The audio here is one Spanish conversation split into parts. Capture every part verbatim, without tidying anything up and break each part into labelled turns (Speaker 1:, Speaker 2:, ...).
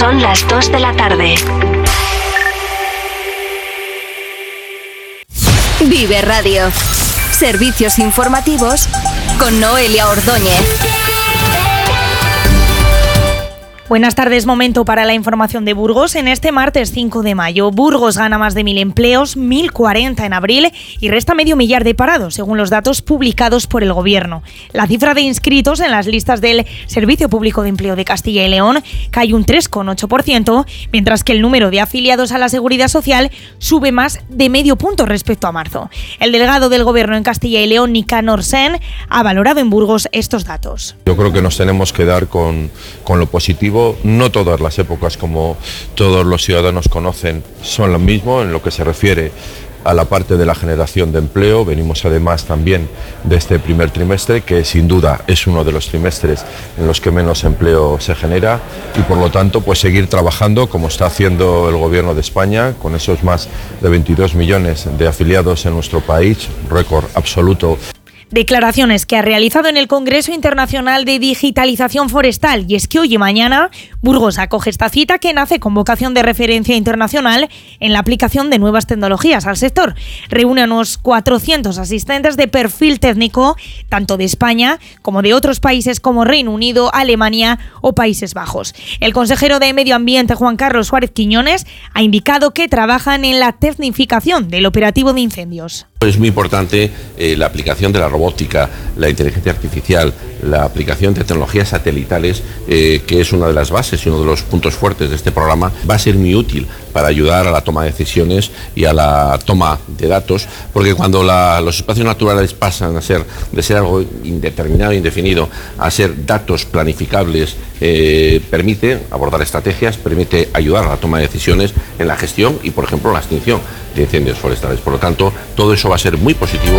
Speaker 1: Son las dos de la tarde. Vive Radio. Servicios informativos con Noelia Ordóñez.
Speaker 2: Buenas tardes, momento para la información de Burgos. En este martes cinco de mayo, Burgos gana más de mil empleos, mil cuarenta en abril y resta medio millar de parados, según los datos publicados por el Gobierno. La cifra de inscritos en las listas del Servicio Público de Empleo de Castilla y León cae un tres coma ocho por ciento, mientras que el número de afiliados a la Seguridad Social sube más de medio punto respecto a marzo. El delegado del Gobierno en Castilla y León, Nicanor Sen, ha valorado en Burgos estos datos.
Speaker 3: Yo creo que nos tenemos que dar con, con lo positivo. No todas las épocas, como todos los ciudadanos conocen, son lo mismo en lo que se refiere a la parte de la generación de empleo. Venimos además también de este primer trimestre, que sin duda es uno de los trimestres en los que menos empleo se genera, y por lo tanto pues seguir trabajando como está haciendo el Gobierno de España, con esos más de veintidós millones de afiliados en nuestro país, récord absoluto.
Speaker 2: Declaraciones que ha realizado en el Congreso Internacional de Digitalización Forestal, y es que hoy y mañana Burgos acoge esta cita que nace con vocación de referencia internacional en la aplicación de nuevas tecnologías al sector. Reúne a unos cuatrocientos asistentes de perfil técnico, tanto de España como de otros países como Reino Unido, Alemania o Países Bajos. El consejero de Medio Ambiente, Juan Carlos Suárez Quiñones, ha indicado que trabajan en la tecnificación del operativo de incendios.
Speaker 4: Es muy importante eh, la aplicación de la robótica, la inteligencia artificial, la aplicación de tecnologías satelitales, eh, que es una de las bases y uno de los puntos fuertes de este programa. Va a ser muy útil para ayudar a la toma de decisiones y a la toma de datos, porque cuando la, los espacios naturales pasan a ser de ser algo indeterminado e indefinido a ser datos planificables, eh, permite abordar estrategias, permite ayudar a la toma de decisiones en la gestión y, por ejemplo, la extinción de incendios forestales. Por lo tanto, todo eso va a ser muy positivo.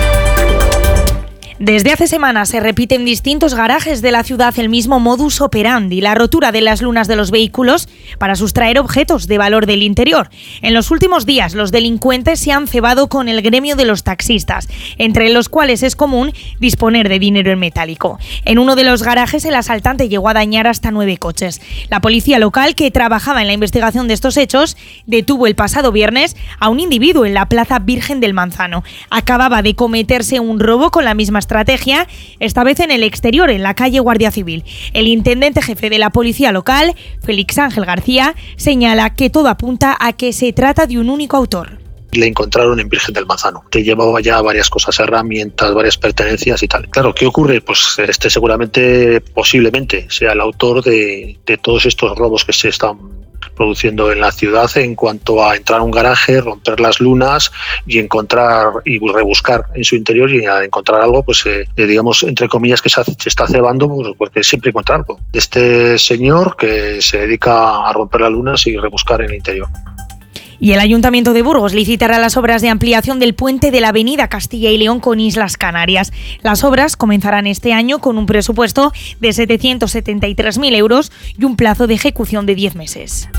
Speaker 2: Desde hace semanas se repite en distintos garajes de la ciudad el mismo modus operandi, la rotura de las lunas de los vehículos para sustraer objetos de valor del interior. En los últimos días, los delincuentes se han cebado con el gremio de los taxistas, entre los cuales es común disponer de dinero en metálico. En uno de los garajes, el asaltante llegó a dañar hasta nueve coches. La policía local, que trabajaba en la investigación de estos hechos, detuvo el pasado viernes a un individuo en la Plaza Virgen del Manzano. Acababa de cometerse un robo con la misma estrategia, esta vez en el exterior, en la calle Guardia Civil. El intendente jefe de la policía local, Félix Ángel García, señala que todo apunta a que se trata de un único autor.
Speaker 5: Le encontraron en Virgen del Manzano, que llevaba ya varias cosas, herramientas, varias pertenencias y tal. Claro, ¿qué ocurre? Pues este seguramente, posiblemente, sea el autor de, de todos estos robos que se están produciendo en la ciudad, en cuanto a entrar a un garaje, romper las lunas y encontrar y rebuscar en su interior, y a encontrar algo, pues eh, digamos, entre comillas, que se, se está cebando, pues, porque siempre encuentra algo. Este señor que se dedica a romper las lunas y rebuscar en el interior.
Speaker 2: Y el Ayuntamiento de Burgos licitará las obras de ampliación del puente de la avenida Castilla y León con Islas Canarias. Las obras comenzarán este año con un presupuesto de setecientos setenta y tres mil euros y un plazo de ejecución de diez meses.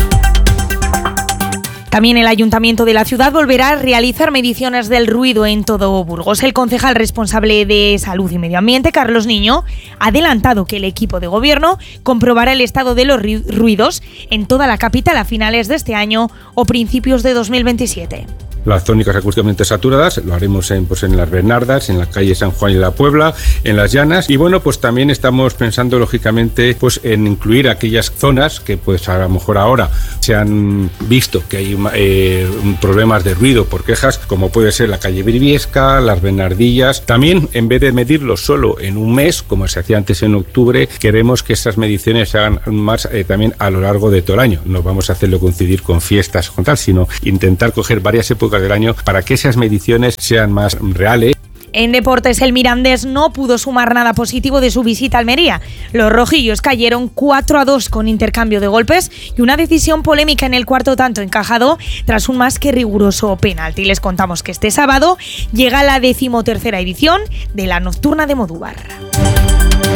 Speaker 2: También el Ayuntamiento de la ciudad volverá a realizar mediciones del ruido en todo Burgos. El concejal responsable de Salud y Medio Ambiente, Carlos Niño, ha adelantado que el equipo de gobierno comprobará el estado de los ruidos en toda la capital a finales de este año o principios de dos mil veintisiete.
Speaker 6: Las zónicas acústicamente saturadas lo haremos en, pues en las Bernardas, en la calle San Juan y la Puebla, en las Llanas, y bueno, pues también estamos pensando lógicamente pues en incluir aquellas zonas que pues a lo mejor ahora se han visto que hay eh, problemas de ruido por quejas, como puede ser la calle Briviesca, las Bernardillas. También, en vez de medirlo solo en un mes, como se hacía antes en octubre, queremos que esas mediciones se hagan más eh, también a lo largo de todo el año. No vamos a hacerlo coincidir con fiestas con tal, sino intentar coger varias épocas del año para que esas mediciones sean más reales.
Speaker 2: En deportes, el Mirandés no pudo sumar nada positivo de su visita a Almería. Los rojillos cayeron cuatro a dos con intercambio de golpes y una decisión polémica en el cuarto tanto encajado tras un más que riguroso penalti. Les contamos que este sábado llega la decimotercera edición de la Nocturna de Modúvar.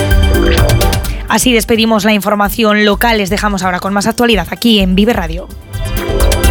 Speaker 2: Así despedimos la información local. Les dejamos ahora con más actualidad aquí en Vive Radio.